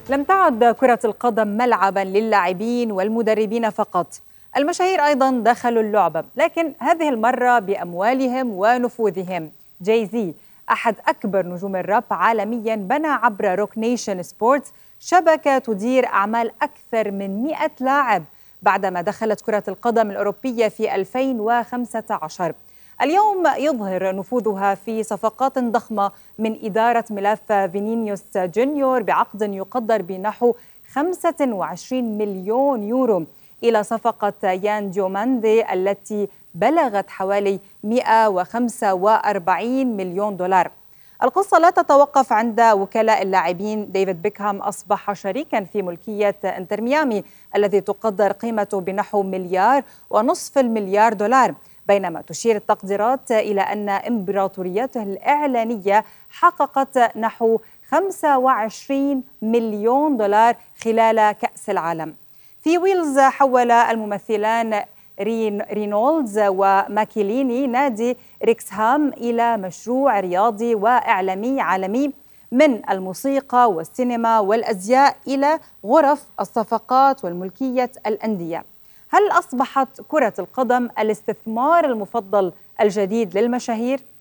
لم تعد كرة القدم ملعباً للاعبين والمدربين فقط. المشاهير أيضاً دخلوا اللعبة، لكن هذه المرة بأموالهم ونفوذهم. جاي-زي أحد أكبر نجوم الراب عالمياً بنى عبر روك نيشن سبورتس شبكة تدير أعمال أكثر من 100 لاعب بعدما دخلت كرة القدم الأوروبية في 2015. اليوم يظهر نفوذها في صفقات ضخمة، من إدارة ملف فينينيوس جونيور بعقد يقدر بنحو 25 مليون يورو إلى صفقة يان ديوماندي التي بلغت حوالي 145 مليون دولار. القصة لا تتوقف عند وكلاء اللاعبين. ديفيد بيكهام أصبح شريكاً في ملكية انتر ميامي الذي تقدر قيمته بنحو 1.5 مليار دولار، بينما تشير التقديرات إلى أن إمبراطوريته الإعلانية حققت نحو 25 مليون دولار خلال كأس العالم. في ويلز حول الممثلان رينولدز وماكيليني نادي ريكسهام إلى مشروع رياضي وإعلامي عالمي، من الموسيقى والسينما والأزياء إلى غرف الصفقات والملكية الأندية. هل أصبحت كرة القدم الاستثمار المفضل الجديد للمشاهير؟